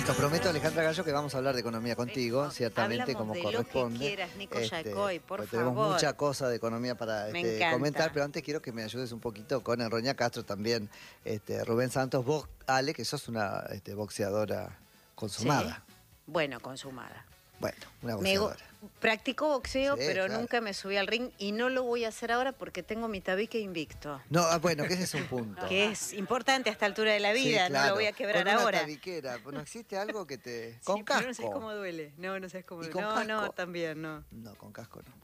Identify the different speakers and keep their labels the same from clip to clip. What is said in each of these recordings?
Speaker 1: Te prometo, Alejandra Gallo, que vamos a hablar de economía contigo, ciertamente,
Speaker 2: Hablamos
Speaker 1: como
Speaker 2: de
Speaker 1: corresponde.
Speaker 2: lo que quieras, Nico Yacoy, por
Speaker 1: pues
Speaker 2: favor.
Speaker 1: tenemos mucha cosa de economía para
Speaker 2: Me encanta.
Speaker 1: comentar, pero antes quiero que me ayudes un poquito con el Roña Castro también. Rubén Santos, vos, Ale, que sos una boxeadora consumada.
Speaker 2: Sí. Bueno, consumada.
Speaker 1: Bueno, una boxeadora.
Speaker 2: Practico boxeo,
Speaker 1: Sí,
Speaker 2: pero
Speaker 1: claro.
Speaker 2: nunca me subí al ring y no lo voy a hacer ahora porque tengo mi tabique invicto.
Speaker 1: No, bueno, que ese es un punto.
Speaker 2: Que es importante a esta altura de la vida,
Speaker 1: Sí, claro.
Speaker 2: no lo voy a quebrar
Speaker 1: Con una
Speaker 2: ahora.
Speaker 1: tabiquera, ¿no existe algo que te...?
Speaker 2: Sí,
Speaker 1: Con
Speaker 2: pero
Speaker 1: casco.
Speaker 2: no sabes cómo duele. No sabes cómo
Speaker 1: ¿Y
Speaker 2: duele.
Speaker 1: con
Speaker 2: No,
Speaker 1: casco?
Speaker 2: también no.
Speaker 1: No, con casco no.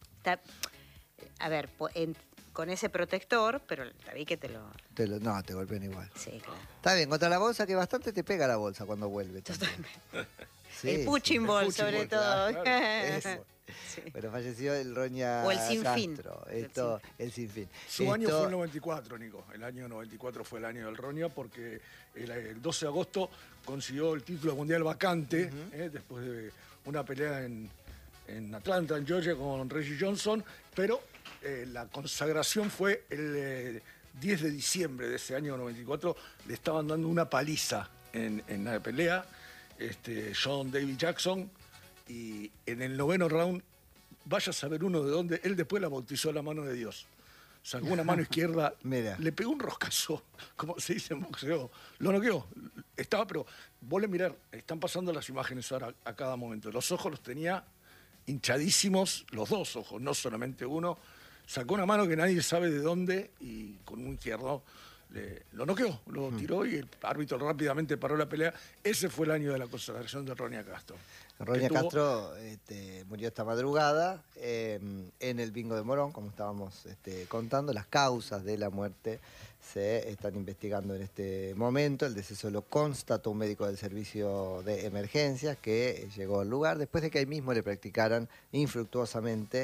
Speaker 2: A ver, con ese protector, pero el tabique te lo...
Speaker 1: No, te golpean igual.
Speaker 2: Sí, claro.
Speaker 1: Está bien, contra la bolsa, que bastante te pega la bolsa cuando vuelve. Sí,
Speaker 2: el punching ball,
Speaker 1: punching
Speaker 2: sobre
Speaker 1: ball,
Speaker 2: todo.
Speaker 1: claro, eso.
Speaker 2: Sí.
Speaker 1: Pero falleció el Roña
Speaker 2: O el sinfín.
Speaker 1: Castro. El sinfín.
Speaker 3: Su año fue el 94, Nico. El año 94 fue el año del Roña porque el 12 de agosto consiguió el título mundial vacante, después de una pelea en Atlanta, en Georgia, con Reggie Johnson, pero la consagración fue el 10 de diciembre de ese año 94. Le estaban dando una paliza en la pelea, John David Jackson, y en el 9º round, vaya a saber uno de dónde, él después la bautizó a la mano de Dios. Sacó una mano izquierda, le pegó un roscazo, como se dice en boxeo, lo noqueó. Pero vos le mirar, están pasando las imágenes ahora a cada momento. Los ojos los tenía hinchadísimos, los dos ojos, no solamente uno. Sacó una mano que nadie sabe de dónde y con un izquierdo lo noqueó, lo tiró y el árbitro rápidamente paró la pelea. Ese fue el año de la consagración de Roña Castro.
Speaker 1: Roña Castro murió esta madrugada en el bingo de Morón, como estábamos contando. Las causas de la muerte se están investigando en este momento. El deceso lo constató un médico del servicio de emergencias que llegó al lugar después de que ahí mismo le practicaran infructuosamente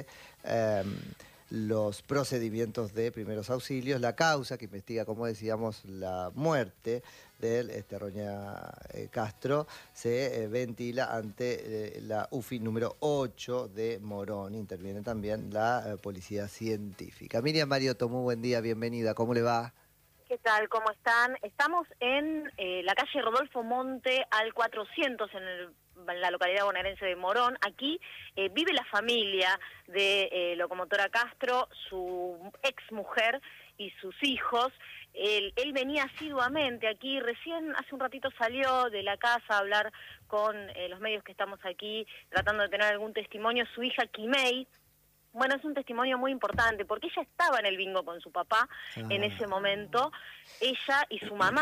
Speaker 1: los procedimientos de primeros auxilios. La causa que investiga, como decíamos, la muerte del Roña Castro se ventila ante la UFI número 8 de Morón. Interviene también la policía científica. Miriam Mariotto, muy buen día, bienvenida, ¿cómo le va?
Speaker 4: ¿Qué tal? ¿Cómo están? Estamos en la calle Rodolfo Monte al 400 en la localidad bonaerense de Morón. Aquí vive la familia de Locomotora Castro, su exmujer y sus hijos. Él venía asiduamente aquí, recién hace un ratito salió de la casa a hablar con los medios que estamos aquí tratando de tener algún testimonio. Su hija Kimei, bueno, es un testimonio muy importante porque ella estaba en el bingo con su papá en ese momento, ella y su mamá.